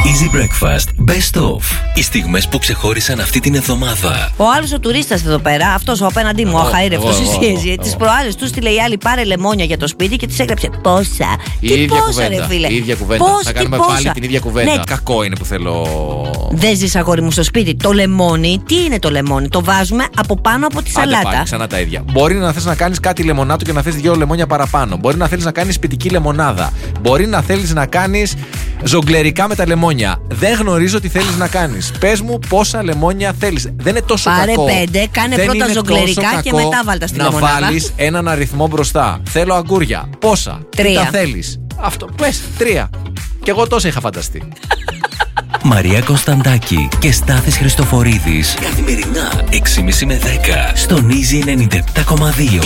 Easy Breakfast Best Of. Οι στιγμές που ξεχώρισαν αυτή την εβδομάδα. Ο άλλος ο τουρίστας εδώ πέρα, αυτός ο απέναντί μου, ο αχαήρευτος, τις προάλλες του στείλε η άλλη πάρε λεμόνια για το σπίτι και της έγραψε πόσα. Τι πόσα, ρε φίλε. Η ίδια κουβέντα. Θα κάνουμε πάλι την ίδια κουβέντα. Ναι. Κακό είναι που θέλω. Δεν ζεις, αγόρι μου, στο σπίτι. Το λεμόνι, τι είναι το λεμόνι? Το βάζουμε από πάνω από τη σαλάτα. Πάλι, ξανά τα ίδια. Μπορεί να θες να κάνεις κάτι λεμονάτο και να θες 2 λεμόνια παραπάνω. Μπορεί να θέλεις να κάνεις σπιτική λεμονάδα. Μπορεί να θέλεις να κάνεις ζογκλερικά με τα λεμόνια. Δεν γνωρίζω τι θέλεις να κάνεις. Πες μου πόσα λεμόνια θέλεις. Δεν είναι τόσο Πάρε κακό. Πάρε 5, κάνε δεν πρώτα ζογκλερικά και μετά βάλτα στη λεμονάδα. Να βάλεις έναν αριθμό μπροστά. Θέλω αγκούρια. Πόσα? 3. Τι τα θέλεις? Αυτό. Πες 3. Κι εγώ τόσο είχα φανταστεί. Μαρία Κωνσταντάκη και Στάθης Χριστοφορίδης. Καθημερινά 6.30 με 10 στον Easy 97.2.